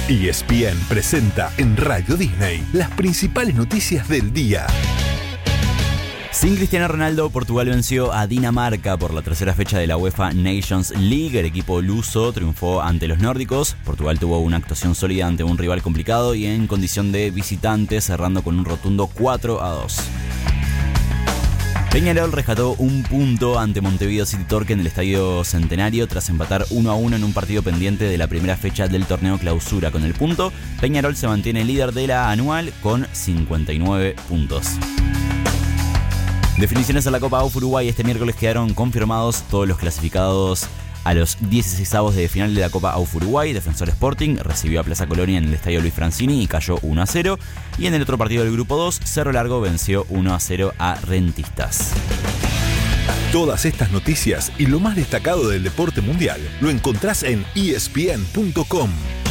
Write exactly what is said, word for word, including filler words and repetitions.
E S P N presenta en Radio Disney las principales noticias del día. Sin Cristiano Ronaldo, Portugal venció a Dinamarca por la tercera fecha de la UEFA Nations League. El equipo luso triunfó ante los nórdicos. Portugal tuvo una actuación sólida ante un rival complicado y en condición de visitante, cerrando con un rotundo cuatro a dos. Peñarol rescató un punto ante Montevideo City Torque en el Estadio Centenario tras empatar uno a uno en un partido pendiente de la primera fecha del torneo Clausura. Con el punto, Peñarol se mantiene líder de la anual con cincuenta y nueve puntos. Definiciones a la Copa A U F Uruguay. Este miércoles quedaron confirmados todos los clasificados a los dieciseisavos de final de la Copa A U F Uruguay. Defensor Sporting recibió a Plaza Colonia en el Estadio Luis Francini y cayó uno a cero. Y en el otro partido del Grupo dos, Cerro Largo venció uno a cero a Rentistas. Todas estas noticias y lo más destacado del deporte mundial lo encontrás en E S P N punto com.